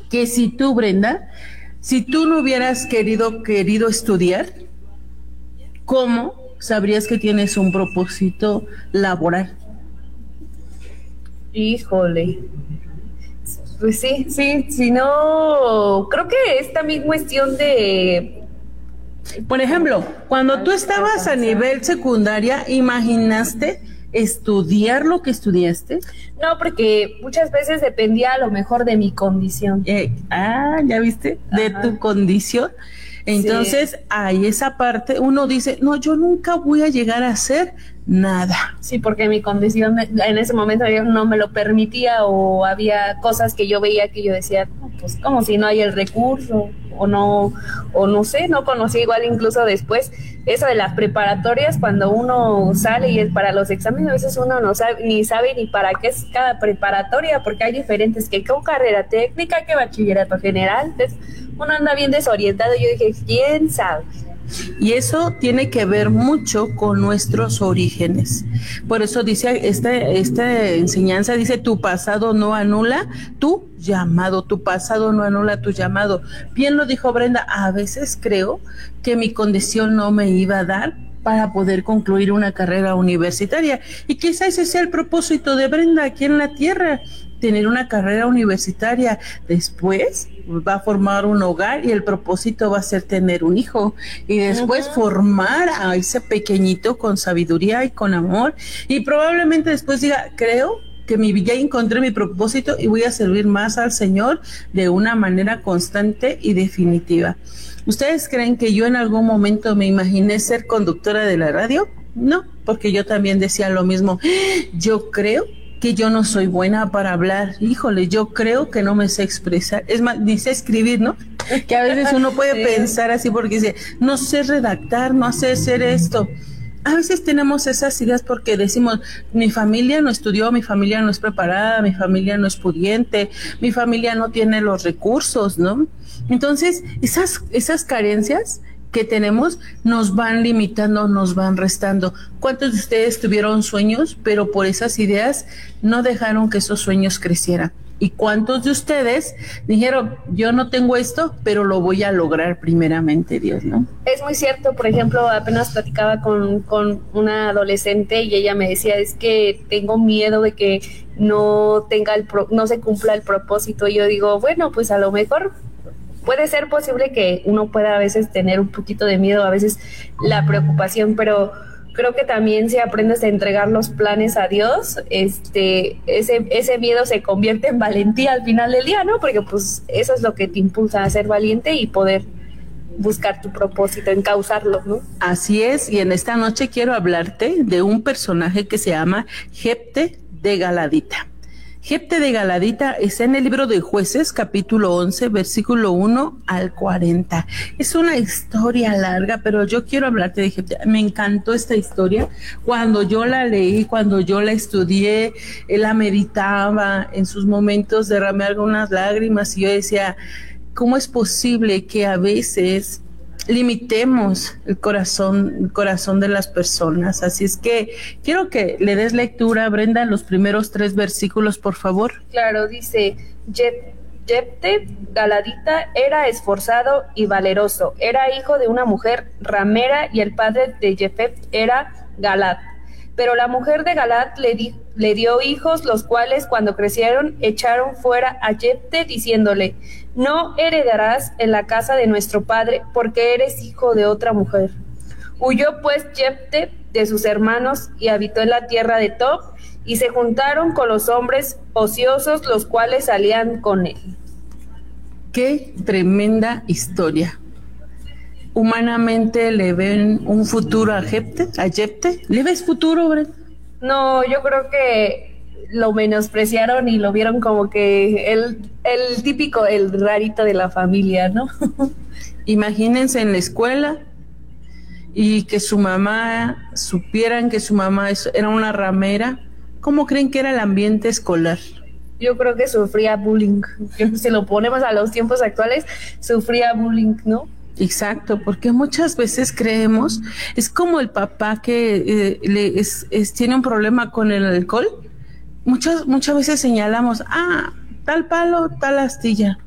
que si tú, Brenda, si tú no hubieras querido estudiar, ¿cómo sabrías que tienes un propósito laboral? Híjole. Pues sí, sí, si no, creo que es también cuestión de Por ejemplo, cuando tú estabas a alcanzar. nivel secundaria, ¿imaginaste estudiar lo que estudiaste? No, porque muchas veces dependía a lo mejor de mi condición. ¿Ya viste? De tu Ajá. condición. Sí, Entonces, hay esa parte, uno dice, no, yo nunca voy a llegar a hacer nada. sí, porque mi condición en ese momento yo no me lo permitía o había cosas que yo veía que yo decía, "No, pues como si no hay el recurso o no sé, no conocí igual incluso después eso de las preparatorias cuando uno sale y es para los exámenes, a veces uno no sabe ni para qué es cada preparatoria, porque hay diferentes que con carrera técnica, que bachillerato general, entonces uno anda bien desorientado y yo dije, ¿quién sabe? Y eso tiene que ver mucho con nuestros orígenes. Por eso dice, esta enseñanza dice, tu pasado no anula tu llamado, tu pasado no anula tu llamado. Bien lo dijo Brenda, a veces creo que mi condición no me iba a dar para poder concluir una carrera universitaria. Y quizás ese sea el propósito de Brenda aquí en la Tierra, tener una carrera universitaria. Después va a formar un hogar y el propósito va a ser tener un hijo. Y después Uh-huh. formar a ese pequeñito con sabiduría y con amor. Y probablemente después diga, creo que ya encontré mi propósito y voy a servir más al Señor de una manera constante y definitiva. ¿Ustedes creen que yo en algún momento me imaginé ser conductora de la radio? No, porque yo también decía lo mismo. Yo creo que yo no soy buena para hablar. Híjole, yo creo que no me sé expresar. Es más, ni sé escribir, ¿no? Que a veces uno puede Sí. pensar así porque dice, no sé redactar, no sé hacer esto. A veces tenemos esas ideas porque decimos, mi familia no estudió, mi familia no es preparada, mi familia no es pudiente, mi familia no tiene los recursos, ¿no? Entonces, esas carencias que tenemos nos van limitando, nos van restando. ¿Cuántos de ustedes tuvieron sueños, pero por esas ideas no dejaron que esos sueños crecieran? ¿Y cuántos de ustedes dijeron, yo no tengo esto, pero lo voy a lograr primeramente, Dios, ¿no? Es muy cierto, por ejemplo, apenas platicaba con una adolescente y ella me decía, es que tengo miedo de que no se cumpla el propósito. Y yo digo, bueno, pues a lo mejor puede ser posible que uno pueda a veces tener un poquito de miedo, a veces la preocupación, pero creo que también si aprendes a entregar los planes a Dios, ese miedo se convierte en valentía al final del día, ¿no? Porque pues eso es lo que te impulsa a ser valiente y poder buscar tu propósito, encauzarlo, ¿no? Así es, y en esta noche quiero hablarte de un personaje que se llama Jefte de Galadita. Jefte de Galadita está en el libro de Jueces, capítulo 11, versículo 1 al 40. Es una historia larga, pero yo quiero hablarte de Jefte. Me encantó esta historia. Cuando yo la leí, cuando yo la estudié, la meditaba, en sus momentos derramé algunas lágrimas y yo decía, ¿cómo es posible que a veces limitemos el corazón de las personas? Así es que quiero que le des lectura, Brenda, los primeros 3 versículos, por favor. Claro, dice, Jefte Galadita era esforzado y valeroso, era hijo de una mujer ramera y el padre de Jefet era Galad. Pero la mujer de Galad le dio hijos, los cuales cuando crecieron echaron fuera a Jefte diciéndole, no heredarás en la casa de nuestro padre porque eres hijo de otra mujer. Huyó pues Jefte de sus hermanos y habitó en la tierra de Tob y se juntaron con los hombres ociosos los cuales salían con él. Qué tremenda historia. Humanamente le ven un futuro a Jefte. ¿Le ves futuro, Brenda? No, yo creo que lo menospreciaron y lo vieron como que el típico, el rarito de la familia, ¿no? Imagínense en la escuela y que su mamá, supieran que su mamá era una ramera. ¿Cómo creen que era el ambiente escolar? Yo creo que sufría bullying. Si lo ponemos a los tiempos actuales, sufría bullying, ¿no? Exacto, porque muchas veces creemos, es como el papá que tiene un problema con el alcohol. Muchas veces señalamos, tal palo, tal astilla.